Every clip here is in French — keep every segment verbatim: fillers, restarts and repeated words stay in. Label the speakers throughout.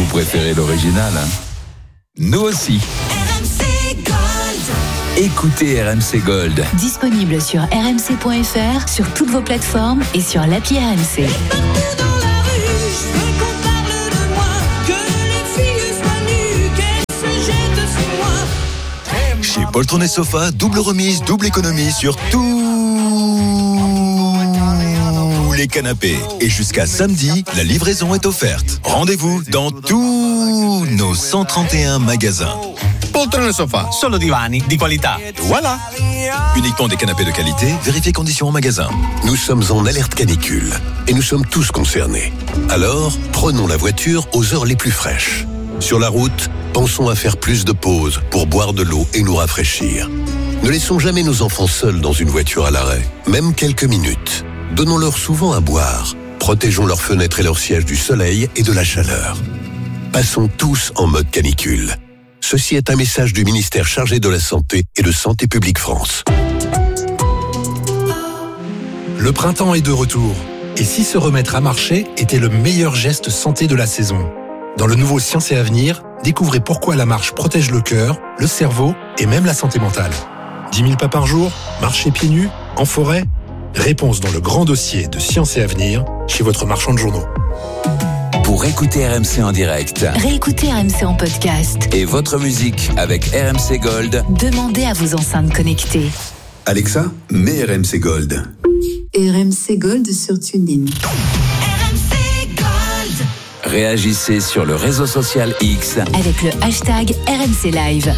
Speaker 1: préférez l'original, hein? Nous aussi.
Speaker 2: R M C Gold.
Speaker 1: Écoutez R M C Gold.
Speaker 3: Disponible sur r m c point f r, sur toutes vos plateformes et sur l'appli R M C.
Speaker 4: Chez Poltron et Sofa, double remise, double économie sur tous les canapés. Et jusqu'à samedi, la livraison est offerte. Rendez-vous dans tous nos cent trente et un magasins.
Speaker 5: Poltron et Sofa, solo divani di qualità. Voilà.
Speaker 4: Uniquement des canapés de qualité, vérifiez conditions en magasin.
Speaker 6: Nous sommes en alerte canicule et nous sommes tous concernés. Alors, prenons la voiture aux heures les plus fraîches. Sur la route, pensons à faire plus de pauses pour boire de l'eau et nous rafraîchir. Ne laissons jamais nos enfants seuls dans une voiture à l'arrêt, même quelques minutes. Donnons-leur souvent à boire. Protégeons leurs fenêtres et leurs sièges du soleil et de la chaleur. Passons tous en mode canicule. Ceci est un message du ministère chargé de la Santé et de Santé publique France.
Speaker 7: Le printemps est de retour. Et si se remettre à marcher était le meilleur geste santé de la saison? Dans le nouveau Science et Avenir, découvrez pourquoi la marche protège le cœur, le cerveau et même la santé mentale. dix mille pas par jour, marcher pieds nus, en forêt? Réponse dans le grand dossier de Science et Avenir, chez votre marchand de journaux.
Speaker 1: Pour écouter R M C en direct
Speaker 3: Réécoutez R M C en podcast.
Speaker 1: et votre musique avec R M C Gold,
Speaker 3: Demandez à vos enceintes connectées.
Speaker 8: Alexa, mets R M C Gold.
Speaker 9: R M C Gold sur TuneIn.
Speaker 2: R M C Gold.
Speaker 1: réagissez sur le réseau social X
Speaker 3: Avec le hashtag R M C Live.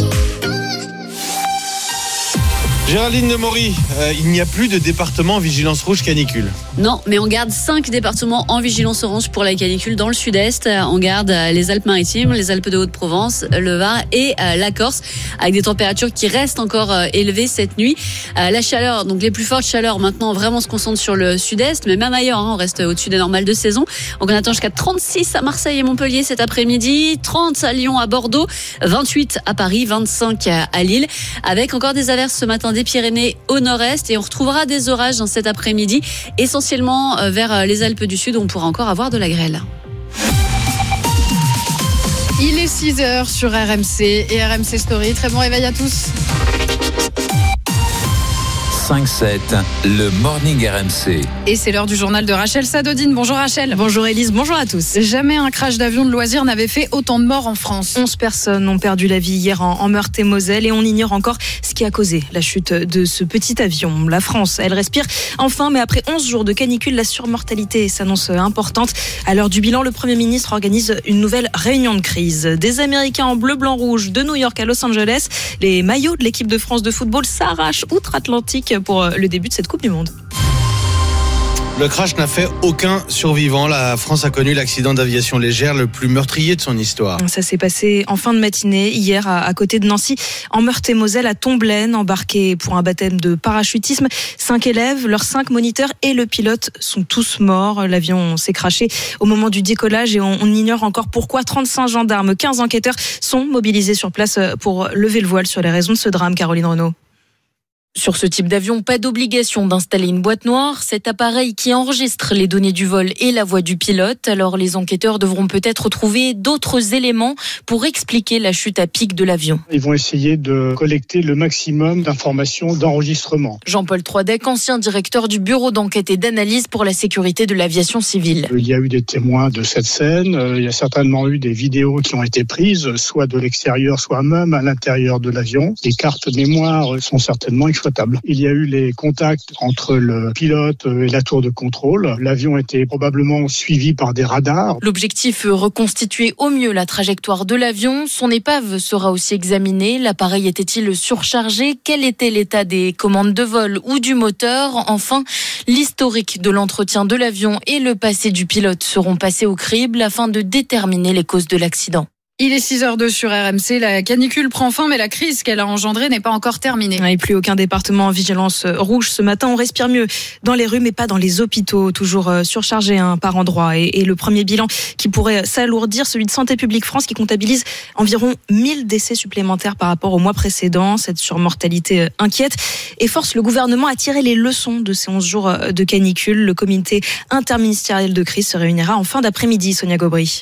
Speaker 10: Géraldine de Maury, euh, il n'y a plus de département en vigilance rouge canicule.
Speaker 11: Non, mais on garde cinq départements en vigilance orange pour la canicule dans le sud-est. On garde les Alpes-Maritimes, les Alpes de Haute-Provence, le Var et euh, la Corse, avec des températures qui restent encore euh, élevées cette nuit. Euh, la chaleur, donc les plus fortes chaleurs maintenant vraiment se concentrent sur le sud-est, mais même ailleurs, hein, on reste au-dessus des normales de saison. Donc on attend jusqu'à trente-six à Marseille et Montpellier cet après-midi, trente à Lyon, à Bordeaux, vingt-huit à Paris, vingt-cinq à Lille, avec encore des averses ce matin des Pyrénées au nord-est, et on retrouvera des orages dans cet après-midi, essentiellement vers les Alpes du Sud où on pourra encore avoir de la grêle.
Speaker 12: Il est six heures sur R M C et R M C Story. Très bon réveil à tous.
Speaker 1: cinq sept, le Morning R M C.
Speaker 12: Et c'est l'heure du journal de Rachel Sadodine. Bonjour Rachel.
Speaker 13: Bonjour Élise, bonjour à tous.
Speaker 12: Jamais un crash d'avion de loisirs n'avait fait autant de morts en France.
Speaker 13: onze personnes ont perdu la vie hier en, en Meurthe-et-Moselle et on ignore encore ce qui a causé la chute de ce petit avion. La France, elle respire enfin, mais après onze jours de canicule, la surmortalité s'annonce importante. À l'heure du bilan, le Premier ministre organise une nouvelle réunion de crise. Des Américains en bleu, blanc, rouge, de New York à Los Angeles, les maillots de l'équipe de France de football s'arrachent outre-Atlantique pour le début de cette Coupe du Monde.
Speaker 10: Le crash n'a fait aucun survivant. La France a connu l'accident d'aviation légère le plus meurtrier de son histoire.
Speaker 13: Ça s'est passé en fin de matinée, hier, à, à côté de Nancy, en Meurthe-et-Moselle, à Tomblaine, embarqués pour un baptême de parachutisme. Cinq élèves, leurs cinq moniteurs et le pilote sont tous morts. L'avion s'est crashé au moment du décollage et on, on ignore encore pourquoi. trente-cinq gendarmes, quinze enquêteurs sont mobilisés sur place pour lever le voile sur les raisons de ce drame. Caroline Renaud.
Speaker 14: Sur ce type d'avion, pas d'obligation d'installer une boîte noire. Cet appareil qui enregistre les données du vol et la voix du pilote. Alors les enquêteurs devront peut-être trouver d'autres éléments pour expliquer la chute à pic de l'avion.
Speaker 15: Ils vont essayer de collecter le maximum d'informations d'enregistrement.
Speaker 14: Jean-Paul Troidec, ancien directeur du bureau d'enquête et d'analyse pour la sécurité de l'aviation civile.
Speaker 15: Il y a eu des témoins de cette scène. Il y a certainement eu des vidéos qui ont été prises, soit de l'extérieur, soit même à l'intérieur de l'avion. Les cartes mémoire sont certainement exploitables. Il y a eu les contacts entre le pilote et la tour de contrôle. L'avion était probablement suivi par des radars.
Speaker 14: L'objectif, reconstituer au mieux la trajectoire de l'avion. Son épave sera aussi examinée. L'appareil était-il surchargé? Quel était l'état des commandes de vol ou du moteur? Enfin, l'historique de l'entretien de l'avion et le passé du pilote seront passés au crible afin de déterminer les causes de l'accident.
Speaker 12: Il est six heures deux sur R M C. La canicule prend fin, mais la crise qu'elle a engendrée n'est pas encore terminée.
Speaker 13: Et plus aucun département en vigilance rouge ce matin. On respire mieux dans les rues, mais pas dans les hôpitaux, toujours surchargés hein, par endroits. Et, et le premier bilan qui pourrait s'alourdir, celui de Santé publique France, qui comptabilise environ mille décès supplémentaires par rapport au mois précédent. Cette surmortalité inquiète et force le gouvernement à tirer les leçons de ces onze jours de canicule. Le comité interministériel de crise se réunira en fin d'après-midi. Sonia Gobry.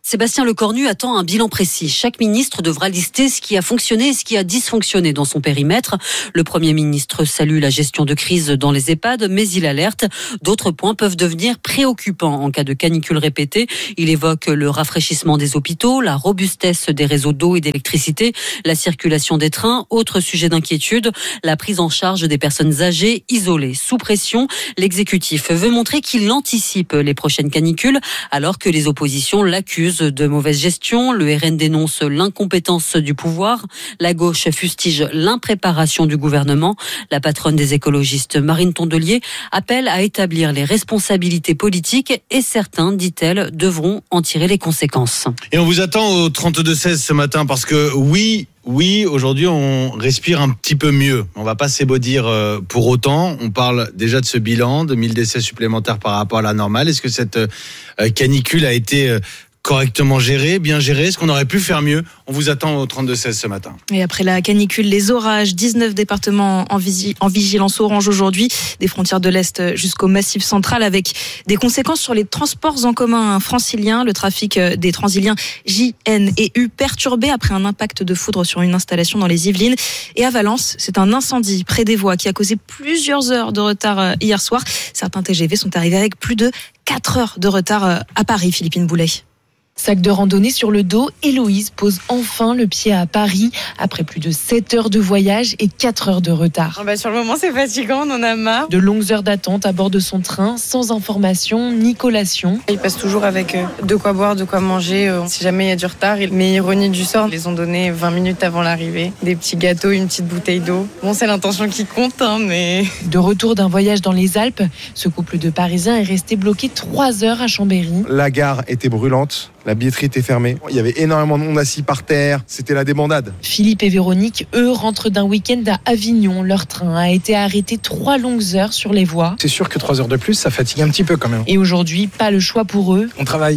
Speaker 16: Sébastien Lecornu attend un bilan précis. Chaque ministre devra lister ce qui a fonctionné et ce qui a dysfonctionné dans son périmètre. Le Premier ministre salue la gestion de crise dans les EHPAD, mais il alerte. D'autres points peuvent devenir préoccupants en cas de canicule répétée. Il évoque le rafraîchissement des hôpitaux, la robustesse des réseaux d'eau et d'électricité, la circulation des trains. Autre sujet d'inquiétude, la prise en charge des personnes âgées isolées. Sous pression, l'exécutif veut montrer qu'il anticipe les prochaines canicules alors que les oppositions l'accusent de mauvaise gestion. Le R N dénonce l'incompétence du pouvoir. La gauche fustige l'impréparation du gouvernement. La patronne des écologistes, Marine Tondelier, appelle à établir les responsabilités politiques et certains, dit-elle, devront en tirer les conséquences.
Speaker 10: Et on vous attend au trente-deux seize ce matin parce que oui, oui, aujourd'hui on respire un petit peu mieux. On va pas s'ébaudir pour autant. On parle déjà de ce bilan de mille décès supplémentaires par rapport à la normale. Est-ce que cette canicule a été correctement géré, bien géré? Est-ce qu'on aurait pu faire mieux? On vous attend au trente-deux seize ce matin.
Speaker 13: Et après la canicule, les orages, dix-neuf départements en, visi- en vigilance orange aujourd'hui, des frontières de l'Est jusqu'au Massif central, avec des conséquences sur les transports en commun franciliens. Le trafic des Transiliens J, N et U perturbé après un impact de foudre sur une installation dans les Yvelines. Et à Valence, c'est un incendie près des voies qui a causé plusieurs heures de retard hier soir. Certains T G V sont arrivés avec plus de quatre heures de retard à Paris, Philippine Boulet.
Speaker 17: Sac de randonnée sur le dos, Héloïse pose enfin le pied à Paris après plus de sept heures de voyage et quatre heures de retard.
Speaker 18: Oh bah sur le moment, c'est fatigant, on en a marre.
Speaker 17: De longues heures d'attente à bord de son train, sans information ni collation.
Speaker 18: Il passe toujours avec de quoi boire, de quoi manger. Si jamais il y a du retard, mais ironie du sort, ils les ont donné vingt minutes avant l'arrivée. Des petits gâteaux, une petite bouteille d'eau. Bon, c'est l'intention qui compte, hein, mais...
Speaker 17: De retour d'un voyage dans les Alpes, ce couple de Parisiens est resté bloqué trois heures à Chambéry.
Speaker 19: La gare était brûlante. La billetterie était fermée. Il y avait énormément de monde assis par terre. C'était la débandade.
Speaker 17: Philippe et Véronique, eux, rentrent d'un week-end à Avignon. Leur train a été arrêté trois longues heures sur les voies.
Speaker 20: C'est sûr que trois heures de plus, ça fatigue un petit peu quand même.
Speaker 17: Et aujourd'hui, pas le choix pour eux.
Speaker 20: On travaille.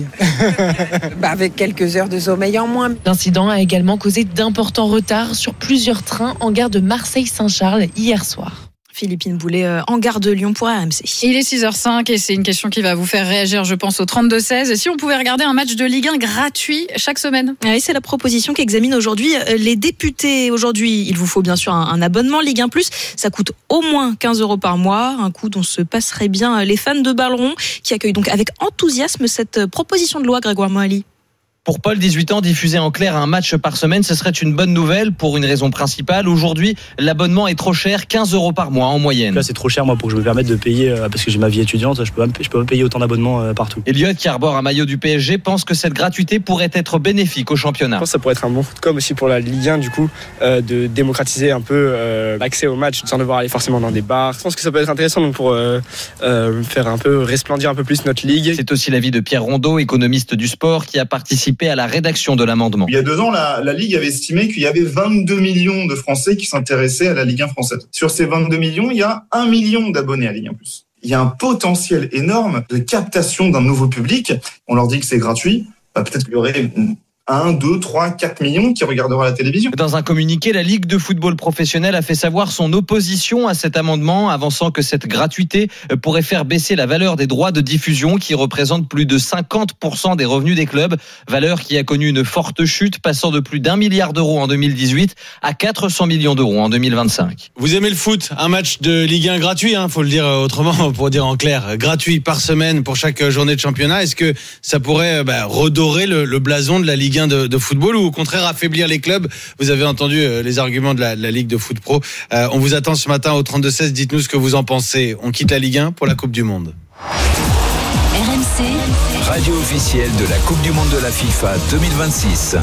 Speaker 18: bah avec quelques heures de sommeil en moins.
Speaker 17: L'incident a également causé d'importants retards sur plusieurs trains en gare de Marseille-Saint-Charles hier soir.
Speaker 13: Philippine Boulet en gare de Lyon pour R M C.
Speaker 12: Il est six heures cinq et c'est une question qui va vous faire réagir, je pense, au trente-deux seize. Et si on pouvait regarder un match de Ligue un gratuit chaque semaine?
Speaker 13: Oui, c'est la proposition qu'examinent aujourd'hui les députés. Aujourd'hui, il vous faut bien sûr un, un abonnement Ligue un plus. Ça coûte au moins quinze euros par mois, un coût dont se passeraient bien les fans de ballon qui accueillent donc avec enthousiasme cette proposition de loi, Grégoire Moali.
Speaker 21: Pour Paul, dix-huit ans, diffuser en clair un match par semaine, ce serait une bonne nouvelle pour une raison principale. Aujourd'hui, l'abonnement est trop cher, quinze euros par mois en moyenne.
Speaker 22: Là, c'est trop cher, moi, pour que je me permette de payer, parce que j'ai ma vie étudiante, je peux pas, je peux pas payer autant d'abonnements partout.
Speaker 21: Elliot, qui arbore un maillot du P S G, pense que cette gratuité pourrait être bénéfique au championnat.
Speaker 23: Je pense que ça pourrait être un bon coup de com' aussi pour la Ligue un, du coup, euh, de démocratiser un peu euh, l'accès au match, sans devoir aller forcément dans des bars. Je pense que ça peut être intéressant donc, pour euh, euh, faire un peu, resplendir un peu plus notre ligue.
Speaker 21: C'est aussi l'avis de Pierre Rondeau, économiste du sport, qui a participé à la rédaction de l'amendement.
Speaker 24: Il y a deux ans, la, la Ligue avait estimé qu'il y avait vingt-deux millions de Français qui s'intéressaient à la Ligue un française. Sur ces vingt-deux millions, il y a un million d'abonnés à Ligue un plus. Il y a un potentiel énorme de captation d'un nouveau public. On leur dit que c'est gratuit. Bah, peut-être qu'il y aurait un, deux, trois, quatre millions qui regardera la télévision.
Speaker 21: Dans un communiqué, la Ligue de football professionnel a fait savoir son opposition à cet amendement, avançant que cette gratuité pourrait faire baisser la valeur des droits de diffusion qui représentent plus de cinquante pour cent des revenus des clubs, valeur qui a connu une forte chute, passant de plus d'un milliard d'euros en deux mille dix-huit à quatre cents millions d'euros en deux mille vingt-cinq.
Speaker 10: Vous aimez le foot? Un match de Ligue un gratuit, hein, faut le dire autrement, pour dire en clair, gratuit par semaine pour chaque journée de championnat. Est-ce que ça pourrait bah, redorer le, le blason de la Ligue un de, de football ou au contraire affaiblir les clubs? Vous avez entendu euh, les arguments de la, de la Ligue de foot pro. Euh, on vous attend ce matin au trente-deux seize. Dites-nous ce que vous en pensez. On quitte la Ligue un pour la Coupe du Monde.
Speaker 3: R M C,
Speaker 1: radio officielle de la Coupe du Monde de la FIFA deux mille vingt-six.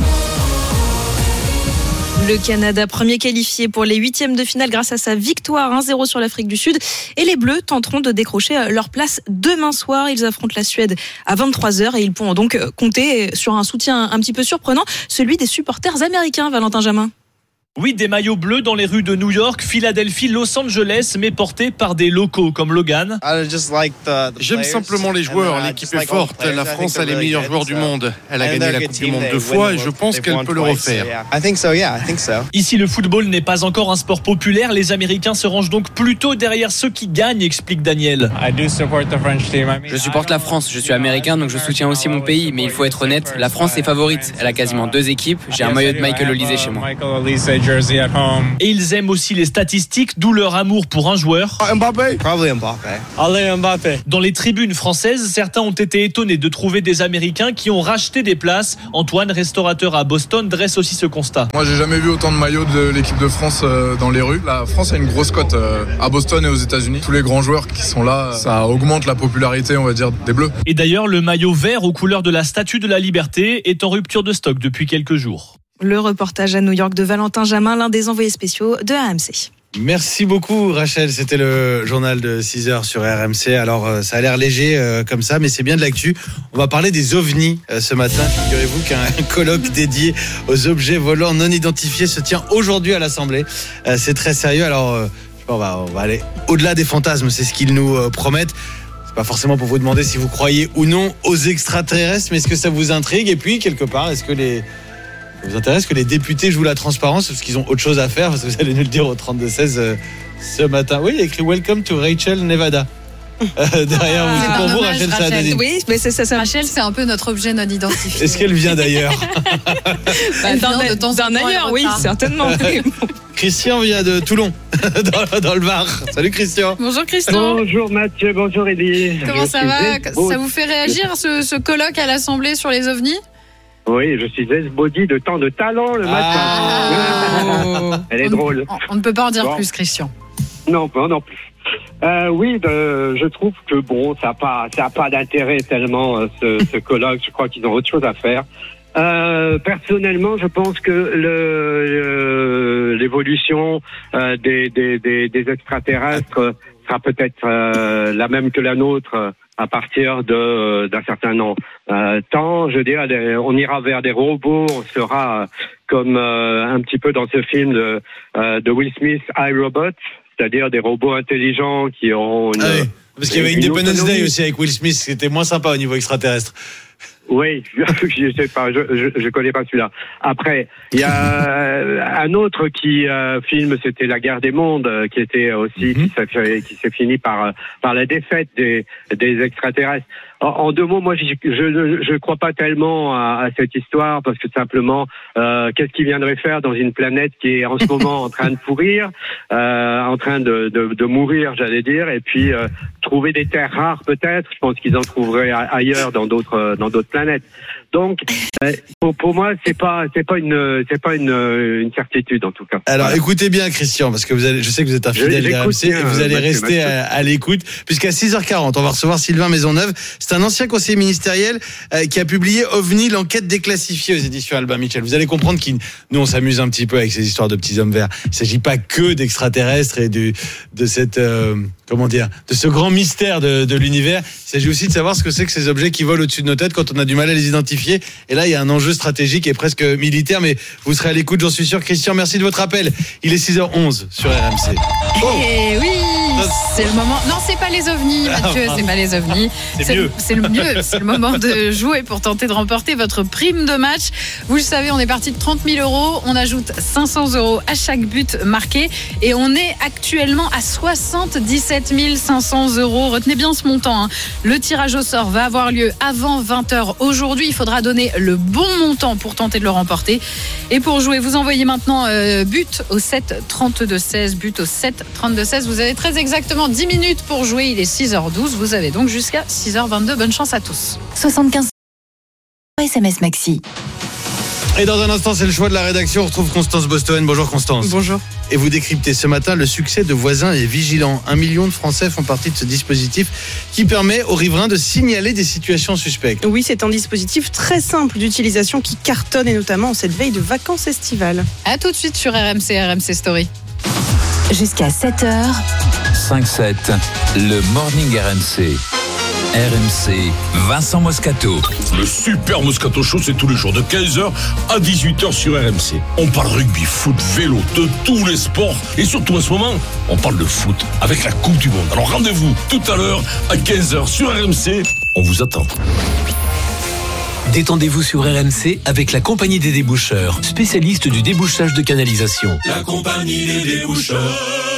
Speaker 13: Le Canada, premier qualifié pour les huitièmes de finale grâce à sa victoire un zéro sur l'Afrique du Sud. Et les Bleus tenteront de décrocher leur place demain soir. Ils affrontent la Suède à vingt-trois heures et ils pourront donc compter sur un soutien un petit peu surprenant, celui des supporters américains, Valentin Jamin.
Speaker 4: Oui, des maillots bleus dans les rues de New York, Philadelphie, Los Angeles, mais portés par des locaux comme Logan.
Speaker 5: J'aime simplement les joueurs, l'équipe est forte, la France a les meilleurs joueurs du monde. Elle a gagné la Coupe du Monde deux fois et je pense qu'elle peut le refaire.
Speaker 4: Ici, le football n'est pas encore un sport populaire, les Américains se rangent donc plutôt derrière ceux qui gagnent, explique Daniel.
Speaker 6: Je supporte la France, je suis américain donc je soutiens aussi mon pays, mais il faut être honnête, la France est favorite. Elle a quasiment deux équipes, j'ai un maillot de Michael Olise chez moi.
Speaker 4: Et ils aiment aussi les statistiques, d'où leur amour pour un joueur.
Speaker 7: Mbappé. Probably Mbappé.
Speaker 4: Allez Mbappé. Dans les tribunes françaises, certains ont été étonnés de trouver des Américains qui ont racheté des places. Antoine, restaurateur à Boston, dresse aussi ce constat.
Speaker 25: Moi, j'ai jamais vu autant de maillots de l'équipe de France dans les rues. La France a une grosse cote à Boston et aux États-Unis. Tous les grands joueurs qui sont là, ça augmente la popularité, on va dire, des Bleus.
Speaker 4: Et d'ailleurs, le maillot vert aux couleurs de la Statue de la Liberté est en rupture de stock depuis quelques jours.
Speaker 13: Le reportage à New York de Valentin Jamin, l'un des envoyés spéciaux de R M C.
Speaker 10: Merci beaucoup Rachel, c'était le journal de six heures sur R M C. Alors ça a l'air léger euh, comme ça, mais c'est bien de l'actu. On va parler des ovnis euh, ce matin. Figurez-vous qu'un colloque dédié aux objets volants non identifiés se tient aujourd'hui à l'Assemblée. Euh, c'est très sérieux, alors euh, on, va, on va aller au-delà des fantasmes, c'est ce qu'ils nous euh, promettent. C'est pas forcément pour vous demander si vous croyez ou non aux extraterrestres, mais est-ce que ça vous intrigue? Et puis quelque part, est-ce que les... Ça vous intéresse que les députés jouent la transparence parce qu'ils ont autre chose à faire? Parce que vous allez nous le dire au trente-deux seize euh, ce matin. Oui, il y a écrit Welcome to Rachel Nevada. Euh, derrière vous, c'est pour vous Rachel Saadati.
Speaker 12: Oui, mais c'est ça, ça. Rachel, c'est un peu notre objet non identifié.
Speaker 10: Est-ce qu'elle vient d'ailleurs?
Speaker 12: Elle vient de temps en temps ailleurs, oui, certainement.
Speaker 10: Christian vient de Toulon, dans, dans le Var. Salut Christian.
Speaker 12: Bonjour Christian.
Speaker 26: Bonjour Mathieu, bonjour Eddy.
Speaker 12: Comment ça va? Ça vous fait réagir ce, ce colloque à l'Assemblée sur les ovnis?
Speaker 26: Oui, je suis S-Body de tant de talent le matin. Ah. Elle est
Speaker 12: on,
Speaker 26: drôle.
Speaker 12: On, on ne peut pas en dire
Speaker 26: bon.
Speaker 12: plus, Christian.
Speaker 26: Non, pas non plus. Euh, oui, de, je trouve que bon, ça n'a pas, ça a pas d'intérêt tellement euh, ce, ce colloque. Je crois qu'ils ont autre chose à faire. Euh, personnellement, je pense que le, le l'évolution euh, des, des, des, des extraterrestres sera peut-être euh, la même que la nôtre. À partir de d'un certain euh, temps, je dirais, on ira vers des robots, on sera comme euh, un petit peu dans ce film de, euh, de Will Smith, iRobot, c'est-à-dire des robots intelligents qui ont une,
Speaker 10: ah oui, parce qu'il y avait une Independence Day aussi avec Will Smith, c'était moins sympa au niveau extraterrestre.
Speaker 26: Oui, je sais pas, je, je, je connais pas celui-là. Après, il y a un autre qui euh, film, c'était La Guerre des Mondes, qui était aussi mm-hmm. qui s'est qui s'est fini par par la défaite des des extraterrestres. En, en deux mots, moi, je je je crois pas tellement à, à cette histoire parce que simplement, euh, qu'est-ce qu'ils viendraient faire dans une planète qui est en ce moment en train de pourrir, euh, en train de de, de mourir, j'allais dire, et puis euh, trouver des terres rares peut-être. Je pense qu'ils en trouveraient ailleurs dans d'autres dans d'autres planète. Donc, pour, pour moi, c'est pas, c'est pas une, c'est pas une, une certitude en tout cas.
Speaker 10: Alors,
Speaker 26: voilà.
Speaker 10: Écoutez bien, Christian, parce que vous allez, je sais que vous êtes un fidèle de R M C et vous allez rester à, à l'écoute, puisqu'à six heures quarante, on va recevoir Sylvain Maisonneuve. C'est un ancien conseiller ministériel euh, qui a publié OVNI, l'enquête déclassifiée aux éditions Albin Michel. Vous allez comprendre qu'il, nous, on s'amuse un petit peu avec ces histoires de petits hommes verts. Il s'agit pas que d'extraterrestres et du, de cette, euh, comment dire, de ce grand mystère de, de l'univers. Il s'agit aussi de savoir ce que c'est que ces objets qui volent au-dessus de nos têtes quand on a du mal à les identifier. Et là, il y a un enjeu stratégique et presque militaire, mais vous serez à l'écoute, j'en suis sûr. Christian, merci de votre appel. Il est six heures onze sur R M C.
Speaker 12: Oh. Et oui, c'est le moment. Non, c'est pas les ovnis, Mathieu, c'est pas les ovnis.
Speaker 4: C'est, c'est mieux.
Speaker 12: C'est le mieux. C'est le moment de jouer pour tenter de remporter votre prime de match. Vous le savez, on est parti de trente mille euros. On ajoute cinq cents euros à chaque but marqué. Et on est actuellement à soixante-dix-sept mille cinq cents euros. Retenez bien ce montant. Hein. Le tirage au sort va avoir lieu avant vingt heures aujourd'hui. Il faudra donner le bon montant pour tenter de le remporter. Et pour jouer, vous envoyez maintenant euh, but au sept trente-deux seize, but au sept trente-deux seize. Vous avez très exactement dix minutes pour jouer. Il est six heures douze. Vous avez donc jusqu'à six heures vingt-deux. Bonne chance à tous.
Speaker 3: soixante-quinze S M S Maxi.
Speaker 10: Et dans un instant, c'est le choix de la rédaction. On retrouve Constance Bostoen. Bonjour Constance.
Speaker 13: Bonjour.
Speaker 10: Et vous décryptez ce matin le succès de Voisins et Vigilants. Un million de Français font partie de ce dispositif qui permet aux riverains de signaler des situations suspectes.
Speaker 27: Oui, c'est un dispositif très simple d'utilisation qui cartonne et notamment en cette veille de vacances estivales.
Speaker 12: À tout de suite sur R M C, R M C Story.
Speaker 3: Jusqu'à sept heures.
Speaker 1: cinq sept, le Morning R M C. R M C, Vincent Moscato.
Speaker 2: Le super Moscato Show, c'est tous les jours de quinze heures à dix-huit heures sur R M C. On parle rugby, foot, vélo, de tous les sports. Et surtout, en ce moment, on parle de foot avec la Coupe du Monde. Alors rendez-vous tout à l'heure à quinze heures sur R M C. On vous attend.
Speaker 7: Détendez-vous sur R M C avec la Compagnie des déboucheurs, spécialiste du débouchage de canalisation.
Speaker 2: La Compagnie des déboucheurs.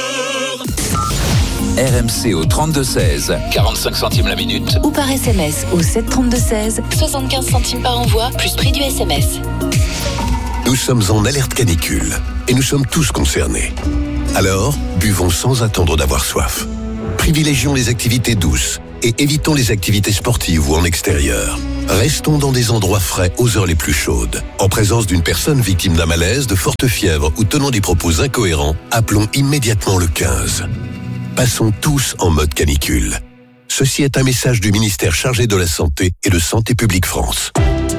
Speaker 1: R M C au trente-deux seize, quarante-cinq centimes la minute.
Speaker 3: Ou par S M S au sept trente-deux seize, soixante-quinze centimes par envoi, plus prix du S M S.
Speaker 8: Nous sommes en alerte canicule et nous sommes tous concernés. Alors, buvons sans attendre d'avoir soif. Privilégions les activités douces et évitons les activités sportives ou en extérieur. Restons dans des endroits frais aux heures les plus chaudes. En présence d'une personne victime d'un malaise, de forte fièvre ou tenant des propos incohérents, appelons immédiatement le quinze. Passons tous en mode canicule. Ceci est un message du ministère chargé de la Santé et de Santé publique France.